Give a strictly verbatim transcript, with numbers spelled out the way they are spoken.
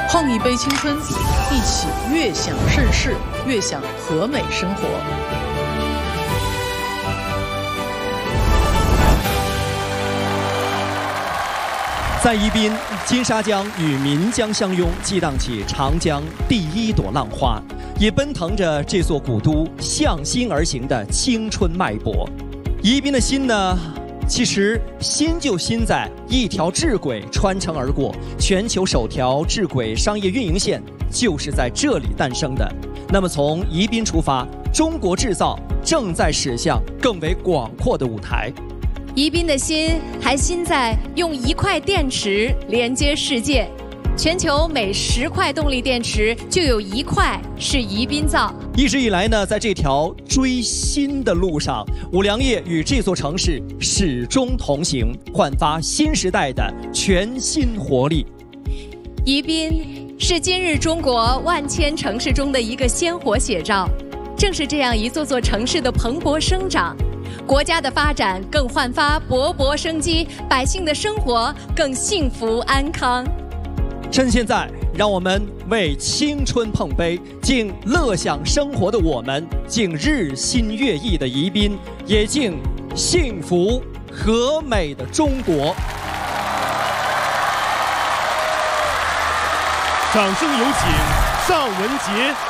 碰一杯青春，一起悦享盛世，悦享和美生活。 在宜宾，金沙江与岷江相拥，激荡起长江第一朵浪花，也奔腾着这座古都向心而行的青春脉搏。宜宾的心呢？其实心就心在一条智轨穿城而过，全球首条智轨商业运营线就是在这里诞生的。那么从宜宾出发，中国制造正在驶向更为广阔的舞台。 宜宾的心还心在用一块电池连接世界，全球每十块动力电池就有一块是宜宾造。 一直以来呢，在这条追新的路上，五粮液与这座城市始终同行，焕发新时代的全新活力。 宜宾是今日中国万千城市中的一个鲜活写照，正是这样一座座城市的蓬勃生长，国家的发展更焕发勃勃生机，百姓的生活更幸福安康。 趁现在，让我们为青春碰杯，敬乐享生活的我们，敬日新月异的宜宾，也敬幸福和美的中国。 掌声有请尚雯婕。